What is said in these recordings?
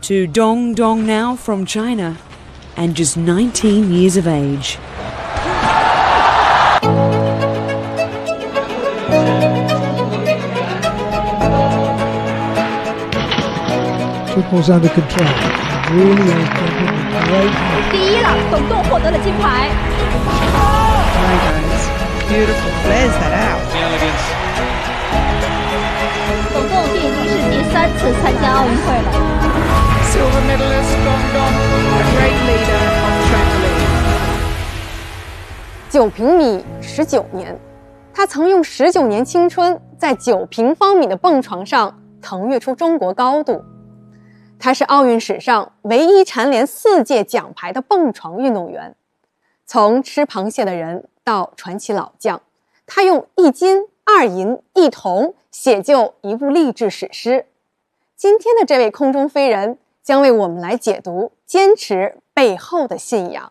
to Dong Dong now from China, and just 19 years of age. Football's under control. Really great. 第一了，董栋获得了金牌。 Beautiful, flares that out. 董栋这已经是第3次参加奥运会了。 Silver medalist Dong Dong, a great leader on trampoline. 9平米19年，他曾用19年青春在9平方米的蹦床上腾跃出中国高度。他是奥运史上唯一蝉联4届奖牌的蹦床运动员。从吃螃蟹的人到传奇老将，他用1金2银1铜写就一部励志史诗。今天的这位空中飞人将为我们来解读坚持背后的信仰。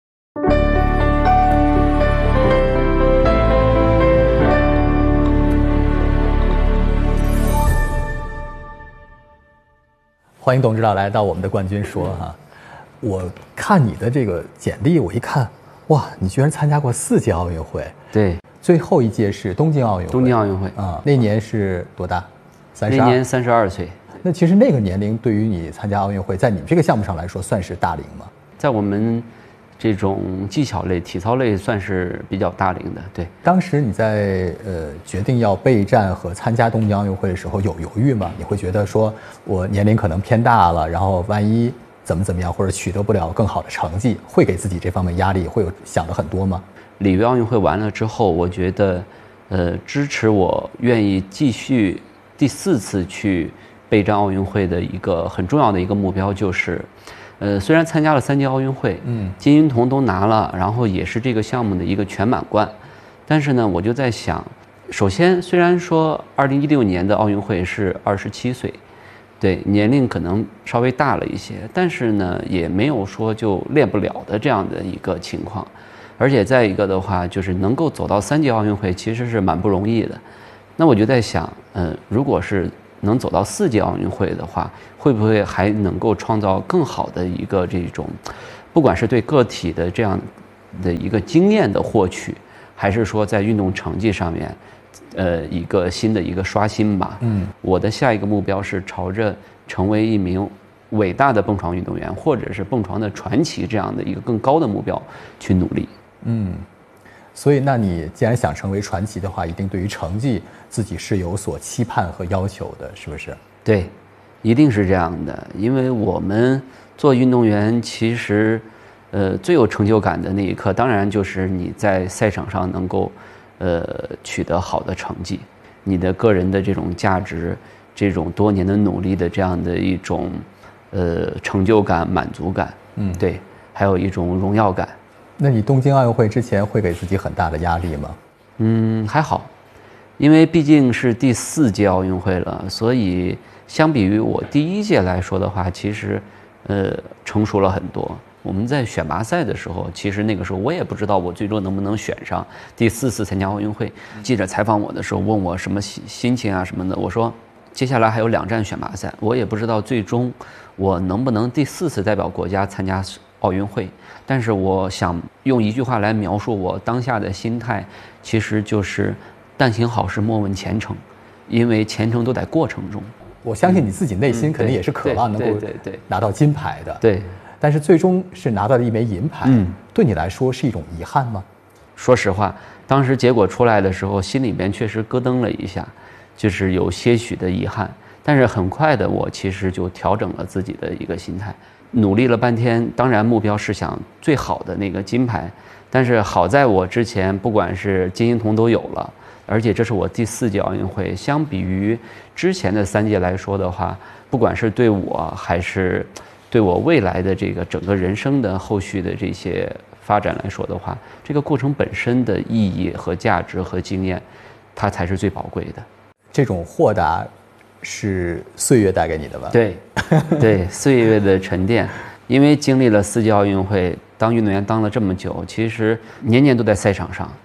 欢迎董指导来到我们的冠军说哈。我看你的这个简历，我一看，哇，你居然参加过4届奥运会。 对， 最后一届是东京奥运会。 东京奥运会啊，那年是多大？32。 那年32岁。 那其实那个年龄对于你参加奥运会，在你们这个项目上来说，算是大龄吗？ 在我们这种技巧类、体操类算是比较大龄的。对， 当时你在决定要备战和参加东京奥运会的时候有犹豫吗？你会觉得说我年龄可能偏大了，然后万一怎么样，或者取得不了更好的成绩，会给自己这方面压力，会有想的很多吗？ 里约奥运会完了之后，我觉得支持我愿意继续第4次去备战奥运会的一个很重要的一个目标就是。虽然参加了3届奥运会，金银铜都拿了，然后也是这个项目的一个全满贯，但是呢，我就在想，首先虽然说2016年的奥运会是27岁，对，年龄可能稍微大了一些，但是呢，也没有说就练不了的这样的一个情况，而且再一个的话，就是能够走到3届奥运会其实是蛮不容易的，那我就在想，如果是能走到4届奥运会的话，会不会还能够创造更好的一个这种，不管是对个体的这样的一个经验的获取，还是说在运动成绩上面，一个新的一个刷新吧。我的下一个目标是朝着成为一名伟大的蹦床运动员，或者是蹦床的传奇这样的一个更高的目标去努力。 所以，那你既然想成为传奇的话，一定对于成绩自己是有所期盼和要求的，是不是？ 对，一定是这样的。因为我们做运动员，其实，最有成就感的那一刻，当然就是你在赛场上能够，取得好的成绩，你的个人的这种价值，这种多年的努力的这样的一种，成就感、满足感，对，还有一种荣耀感。 那你东京奥运会之前会给自己很大的压力吗？ 还好，因为毕竟是第4届奥运会了，所以相比于我第1届来说的话，其实成熟了很多。我们在选拔赛的时候，其实那个时候我也不知道我最终能不能选上第4次参加奥运会。记者采访我的时候问我什么心情啊什么的，我说接下来还有2站选拔赛，我也不知道最终我能不能第4次代表国家参加奥运会，但是我想用一句话来描述我当下的心态，其实就是但行好事莫问前程，因为前程都在过程中。 我相信你自己内心肯定也是渴望能够拿到金牌的， 对。 但是最终是拿到了一枚银牌，对你来说是一种遗憾吗？ 说实话，当时结果出来的时候，心里边确实咯噔了一下，就是有些许的遗憾。但是很快的，我其实就调整了自己的一个心态。努力了半天，当然目标是想最好的那个金牌，但是好在我之前不管是金银铜都有了，而且这是我第4届奥运会，相比于之前的3届来说的话，不管是对我还是对我未来的这个整个人生的后续的这些发展来说的话，这个过程本身的意义和价值和经验，它才是最宝贵的。 这种豁达是岁月带给你的吧？ 对，对，岁月的沉淀。因为经历了4届奥运会，当运动员当了这么久，其实年年都在赛场上，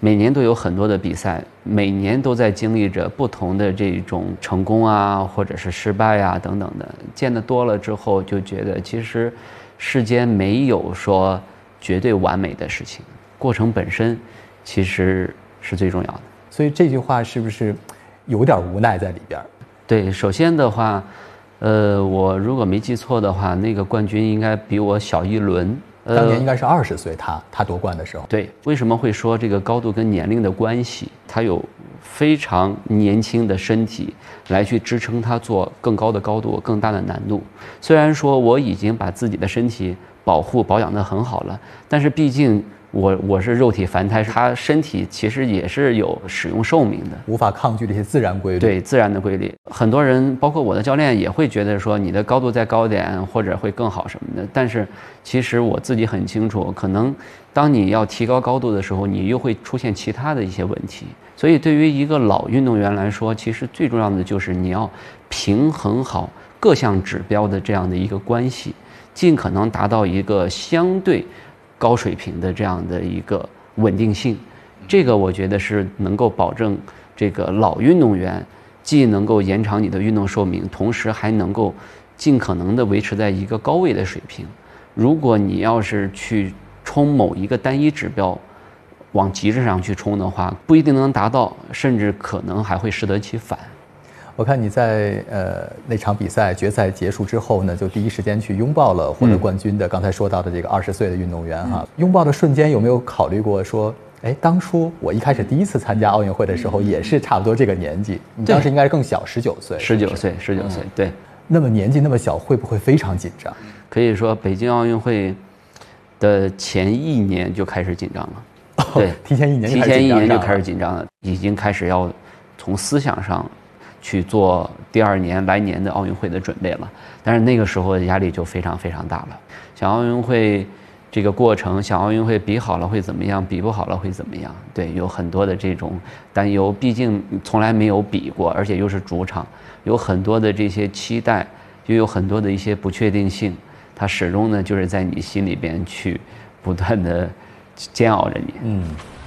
每年都有很多的比赛，每年都在经历着不同的这种成功啊，或者是失败啊等等的。见得多了之后，就觉得其实世间没有说绝对完美的事情，过程本身其实是最重要的。 所以这句话是不是有点无奈在里边？ 对，首先的话，我如果没记错的话，那个冠军应该比我小一轮。 当年应该是20岁，他夺冠的时候。 对，为什么会说这个高度跟年龄的关系？他有非常年轻的身体来去支撑他做更高的高度、更大的难度。虽然说我已经把自己的身体保养得很好了，但是毕竟我是肉体凡胎，他身体其实也是有使用寿命的， 无法抗拒这些自然规律。 对，自然的规律。很多人包括我的教练也会觉得说你的高度再高点或者会更好什么的，但是其实我自己很清楚，可能当你要提高高度的时候，你又会出现其他的一些问题。所以对于一个老运动员来说，其实最重要的就是你要平衡好各项指标的这样的一个关系，尽可能达到一个相对高水平的这样的一个稳定性。这个我觉得是能够保证这个老运动员既能够延长你的运动寿命，同时还能够尽可能的维持在一个高位的水平。如果你要是去冲某一个单一指标往极致上去冲的话，不一定能达到，甚至可能还会适得其反。 我看你在那场比赛决赛结束之后呢，就第一时间去拥抱了获得冠军的刚才说到的这个20岁的运动员哈。拥抱的瞬间有没有考虑过说，哎，当初我一开始第一次参加奥运会的时候也是差不多这个年纪，你当时应该是更小，19岁。 19岁，对。 那么年纪那么小，会不会非常紧张？ 可以说北京奥运会的前1年就开始紧张了。对， 提前1年就开始紧张了， 已经开始要从思想上去做第2年来年的奥运会的准备了。但是那个时候的压力就非常非常大了，想奥运会这个过程，想奥运会比好了会怎么样，比不好了会怎么样？对，有很多的这种担忧，毕竟从来没有比过，而且又是主场，有很多的这些期待，又有很多的一些不确定性，它始终呢就是在你心里边去不断的煎熬着你。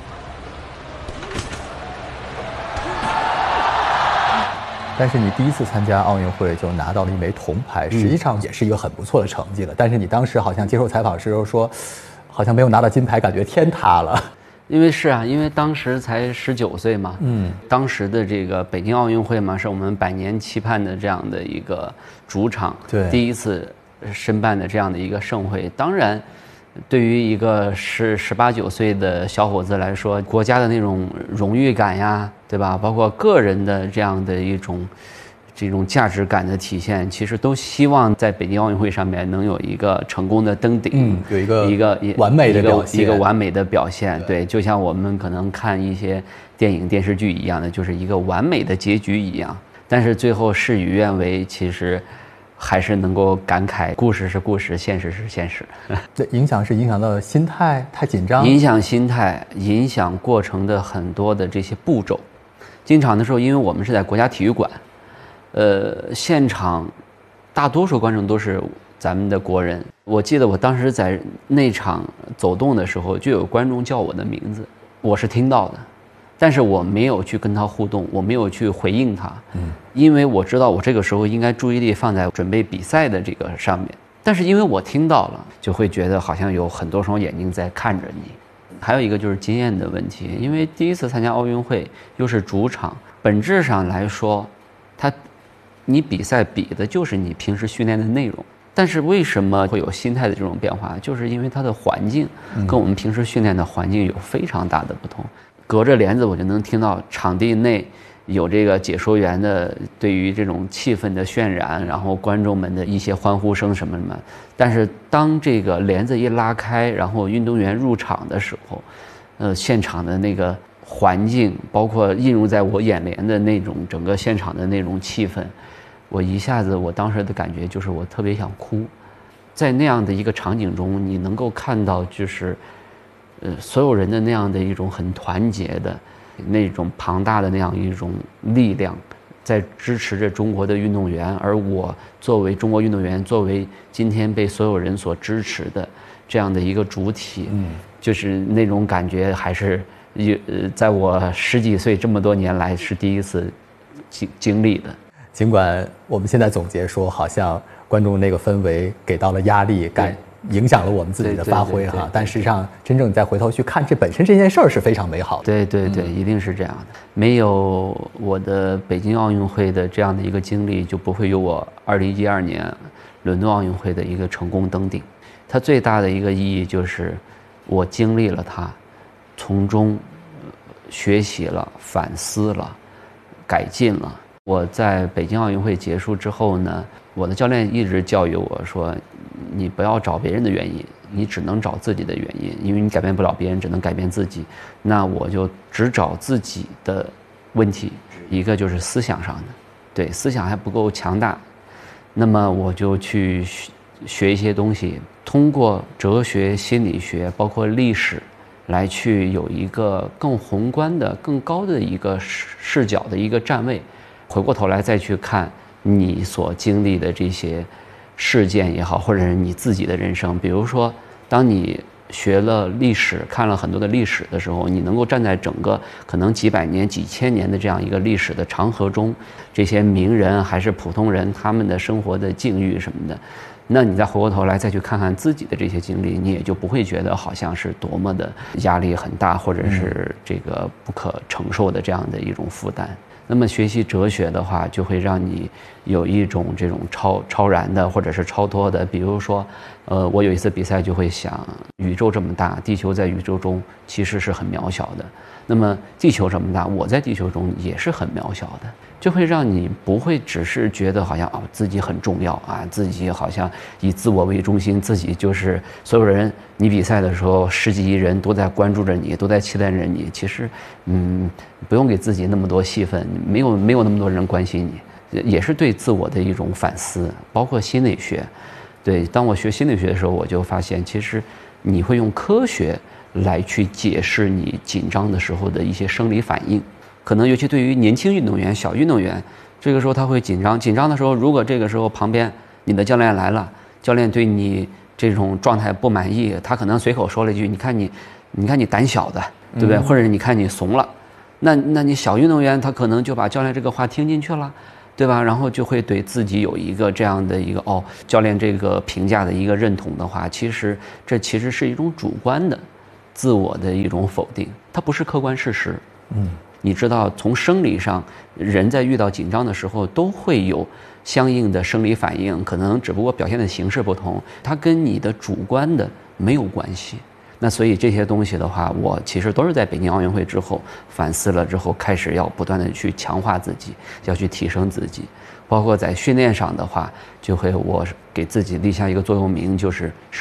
但是你第一次参加奥运会就拿到了1枚铜牌，实际上也是一个很不错的成绩了。但是你当时好像接受采访时候说，好像没有拿到金牌，感觉天塌了。 因为当时才19岁嘛，当时的这个北京奥运会嘛，是我们百年期盼的这样的一个主场， 对， 第一次申办的这样的一个盛会，当然。对于一个18、19岁的小伙子来说，国家的那种荣誉感呀，对吧？包括个人的这样的这种价值感的体现，其实都希望在北京奥运会上面能有一个成功的登顶， 有一个完美的表现， 一个完美的表现。对，就像我们可能看一些电影电视剧一样的，就是一个完美的结局一样。但是最后事与愿违，其实。还是能够感慨，故事是故事，现实是现实。 这影响到心态，太紧张。 影响心态，影响过程的很多的这些步骤。进场的时候，因为我们是在国家体育馆，现场大多数观众都是咱们的国人。我记得我当时在那场走动的时候，就有观众叫我的名字，我是听到的。但是我没有去跟他互动，我没有去回应他，因为我知道我这个时候应该注意力放在准备比赛的这个上面。但是因为我听到了，就会觉得好像有很多双眼睛在看着你。还有一个就是经验的问题，因为第一次参加奥运会又是主场，本质上来说，你比赛比的就是你平时训练的内容。但是为什么会有心态的这种变化？就是因为它的环境跟我们平时训练的环境有非常大的不同。隔着帘子我就能听到场地内有这个解说员的对于这种气氛的渲染，然后观众们的一些欢呼声什么什么。但是当这个帘子一拉开，然后运动员入场的时候，现场的那个环境，包括映入在我眼帘的那种整个现场的那种气氛，我当时的感觉就是我特别想哭。在那样的一个场景中，你能够看到就是所有人的那样的一种很团结的那种庞大的那样一种力量，在支持着中国的运动员。而我作为中国运动员，作为今天被所有人所支持的这样的一个主体，就是那种感觉还是在我10几岁这么多年来是第一次经历的。 尽管我们现在总结说，好像观众那个氛围给到了压力感，影响了我们自己的发挥哈，但实际上真正再回头去看，这本身这件事儿是非常美好的。 对对对，一定是这样的。没有我的北京奥运会的这样的一个经历，就不会有我2012年伦敦奥运会的一个成功登顶。它最大的一个意义就是我经历了它，从中学习了、反思了、改进了。我在北京奥运会结束之后呢，我的教练一直教育我说，你不要找别人的原因，你只能找自己的原因，因为你改变不了别人，只能改变自己。那我就只找自己的问题，一个就是思想上的，对，思想还不够强大，那么我就去学一些东西，通过哲学、心理学，包括历史，来去有一个更宏观的、更高的一个视角的一个站位，回过头来再去看你所经历的这些事件也好，或者是你自己的人生。比如说，当你学了历史，看了很多的历史的时候，你能够站在整个可能几百年、几千年的这样一个历史的长河中，这些名人还是普通人，他们的生活的境遇什么的，那你再回过头来再去看看自己的这些经历，你也就不会觉得好像是多么的压力很大，或者是这个不可承受的这样的一种负担。那么学习哲学的话，就会让你有一种这种超然的，或者是超脱的。比如说，我有一次比赛就会想，宇宙这么大，地球在宇宙中其实是很渺小的。那么地球这么大，我在地球中也是很渺小的，就会让你不会只是觉得好像自己很重要啊，自己好像以自我为中心，自己就是所有人。你比赛的时候10几亿人都在关注着你，都在期待着你。其实，不用给自己那么多戏份，没有那么多人关心你，也是对自我的一种反思。包括心理学，对，当我学心理学的时候，我就发现，其实你会用科学来去解释你紧张的时候的一些生理反应。可能尤其对于年轻运动员、小运动员，这个时候他会紧张。紧张的时候，如果这个时候旁边你的教练来了，教练对你这种状态不满意，他可能随口说了一句：“你看你胆小的，对不对？”或者你看你怂了，那你小运动员他可能就把教练这个话听进去了，对吧？然后就会对自己有一个这样的一个教练这个评价的一个认同的话，其实是一种主观的自我的一种否定，它不是客观事实。你知道，从生理上，人在遇到紧张的时候都会有相应的生理反应，可能只不过表现的形式不同，它跟你的主观的没有关系。那所以这些东西的话，我其实都是在北京奥运会之后反思了之后，开始要不断的去强化自己，要去提升自己。包括在训练上的话，就会我给自己立下一个座右铭，就是